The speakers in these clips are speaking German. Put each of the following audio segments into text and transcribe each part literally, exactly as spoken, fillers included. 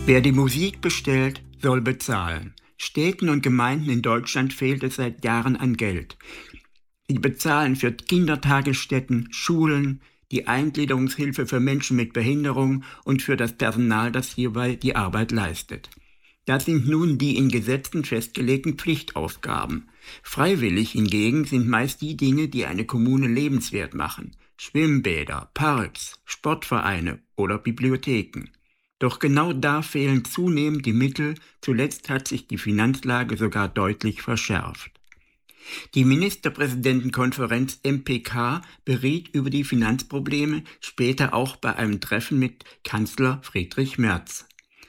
Wer die Musik bestellt, soll bezahlen. Städten und Gemeinden in Deutschland fehlt es seit Jahren an Geld. Sie bezahlen für Kindertagesstätten, Schulen, die Eingliederungshilfe für Menschen mit Behinderung und für das Personal, das hierbei die Arbeit leistet. Das sind nun die in Gesetzen festgelegten Pflichtaufgaben. Freiwillig hingegen sind meist die Dinge, die eine Kommune lebenswert machen. Schwimmbäder, Parks, Sportvereine oder Bibliotheken. Doch genau da fehlen zunehmend die Mittel, zuletzt hat sich die Finanzlage sogar deutlich verschärft. Die Ministerpräsidentenkonferenz M P K beriet über die Finanzprobleme, später auch bei einem Treffen mit Kanzler Friedrich Merz.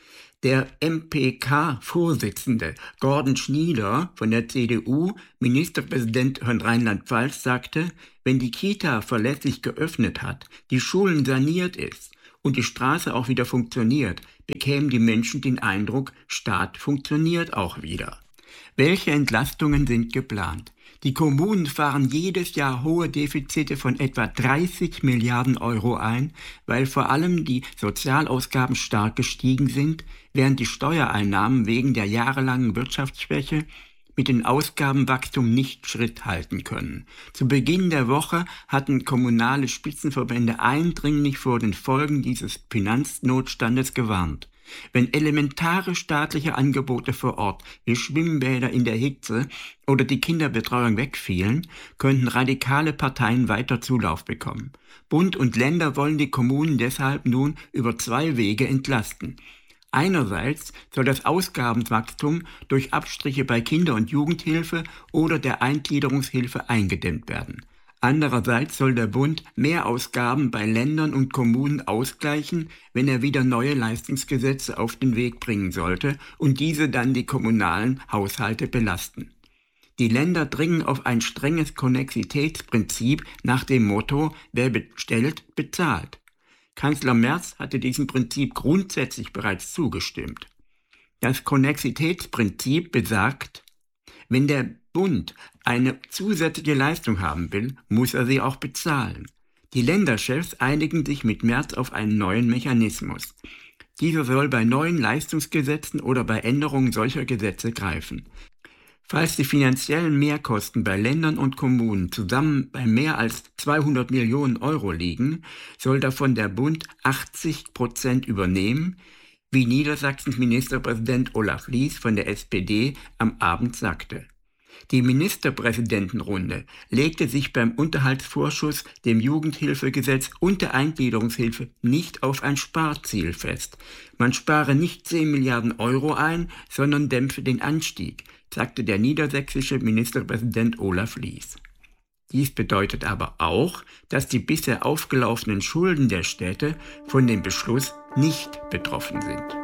Der M P K-Vorsitzende Gordon Schnieder von der C D U, Ministerpräsident von Rheinland-Pfalz, sagte, wenn die Kita verlässlich geöffnet hat, die Schulen saniert ist und die Straße auch wieder funktioniert, bekämen die Menschen den Eindruck, Staat funktioniert auch wieder. Welche Entlastungen sind geplant? Die Kommunen fahren jedes Jahr hohe Defizite von etwa dreißig Milliarden Euro ein, weil vor allem die Sozialausgaben stark gestiegen sind, während die Steuereinnahmen wegen der jahrelangen Wirtschaftsschwäche mit dem Ausgabenwachstum nicht Schritt halten können. Zu Beginn der Woche hatten kommunale Spitzenverbände eindringlich vor den Folgen dieses Finanznotstandes gewarnt. Wenn elementare staatliche Angebote vor Ort wie Schwimmbäder in der Hitze oder die Kinderbetreuung wegfielen, könnten radikale Parteien weiter Zulauf bekommen. Bund und Länder wollen die Kommunen deshalb nun über zwei Wege entlasten. Einerseits soll das Ausgabenwachstum durch Abstriche bei Kinder- und Jugendhilfe oder der Eingliederungshilfe eingedämmt werden. Andererseits soll der Bund Mehrausgaben bei Ländern und Kommunen ausgleichen, wenn er wieder neue Leistungsgesetze auf den Weg bringen sollte und diese dann die kommunalen Haushalte belasten. Die Länder dringen auf ein strenges Konnexitätsprinzip nach dem Motto, wer bestellt, bezahlt. Kanzler Merz hatte diesem Prinzip grundsätzlich bereits zugestimmt. Das Konnexitätsprinzip besagt, wenn der Bund eine zusätzliche Leistung haben will, muss er sie auch bezahlen. Die Länderchefs einigen sich mit Merz auf einen neuen Mechanismus. Dieser soll bei neuen Leistungsgesetzen oder bei Änderungen solcher Gesetze greifen. Falls die finanziellen Mehrkosten bei Ländern und Kommunen zusammen bei mehr als zweihundert Millionen Euro liegen, soll davon der Bund achtzig Prozent übernehmen, wie Niedersachsens Ministerpräsident Olaf Lies von der S P D am Abend sagte. Die Ministerpräsidentenrunde legte sich beim Unterhaltsvorschuss, dem Jugendhilfegesetz und der Eingliederungshilfe nicht auf ein Sparziel fest. Man spare nicht zehn Milliarden Euro ein, sondern dämpfe den Anstieg, sagte der niedersächsische Ministerpräsident Olaf Lies. Dies bedeutet aber auch, dass die bisher aufgelaufenen Schulden der Städte von dem Beschluss nicht betroffen sind.